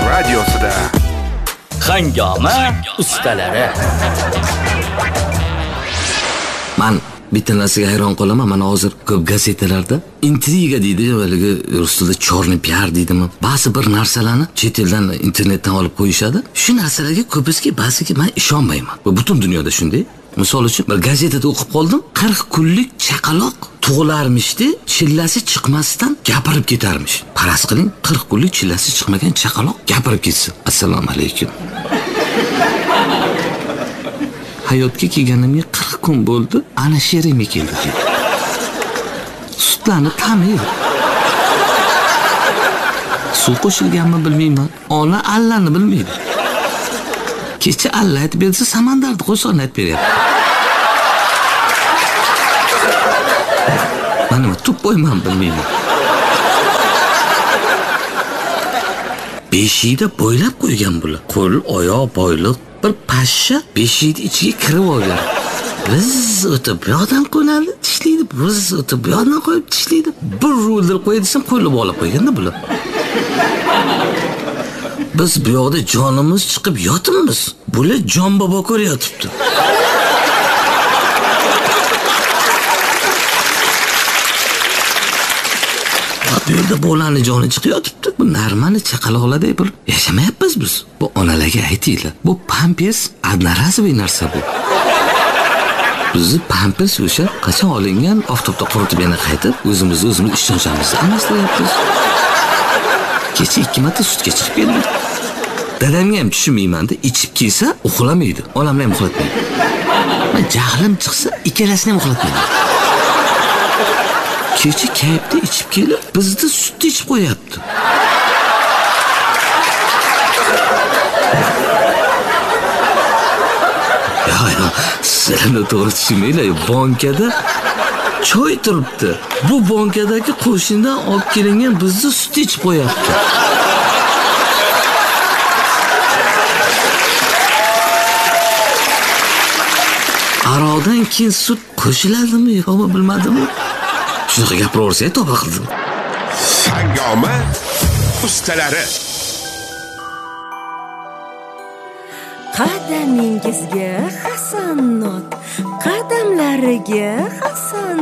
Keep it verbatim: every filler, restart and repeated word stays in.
radiosida Hangoma ustalari. Men bitta narsaga hayron qolaman. Mana hozir ko'p gazetalarda intriga deydi, yo'ligi ruslarda chorni piar deydimi? Ba'zi bir narsalarni chet eldan internetdan olib qo'yishadi. Shu narsalarga ko'pisiga ba'ziga men ishonmayman. Bu butun dunyoda shunday. Misol uchun bir gazetada o'qib qoldim, qirq kunlik chaqaloq tug'ilarmishdi, chillasi chiqmasdan gapirib ketarmish. Faraz qiling, qirq kunlik chillasi chiqmagan chaqaloq gapirib ketsin. Assalomu alaykum. Hayotga kelganimga qirq kun bo'ldi, ana sherim keldi dedi. Sutlarni taniydi. Suv qo'shilganmi bilmayman. Ona allani bilmaydi. Kecha alla aytib bersa, samandarni qo'shig'ini aytib beryapti. Mana nima tup qo'yman bilmayman. Beshikda bo'ylab qo'ygan bular. Qo'l, oyoq, boyliq bir pashsha beshikni ichiga kirib olgan. Biz o'tib bu yoqdan qo'nadi, tishlaydi, biz o'tib bu yoqdan qo'yib tishlaydi. Bir ruldir qo'y desam, qo'llab olib qo'yganda bular. Biz bu yoqda jonimiz chiqib yotibmiz. Bular jon bobo ko'ryapti. Bu yerda bolaning joni chiqyapti. Bu normali chaqaloqlarda bir yashamayapmiz biz. Bu onalarga aytinglar. Bu pampers adnarazviy narsa bu. Bizni pampers o'sha qachon olingan, oftobda quritib yana qaytib, o'zimizni o'zimiz ishonchamizni almashtiryapmiz. Kecha ikki marta sutga chiqib keldim. Dadamga ham tushunmayman-da, ichib kelsa uxlamaydi. Onamni ham uxlatmaydi. Men jahlim chiqsa ikkalasini ham uxlatmaydi. Kecha kayfda ichib kelib, bizni sutni ichib qo'yapti. Ya ya, sizlarni to'g'ri tushunmaylar. Bankada choy turibdi. Bu bankadagi qo'shnidan olib kelingan bizni sutni ichib qo'yapti. Aroqdan keyin sut qo'shiladimi yo'qmi bilmadimmi? Shunaqa gapiraversa, tavba qildim. Hangoma ustalari. Qadamingizga hasanot, qadamlariga hasan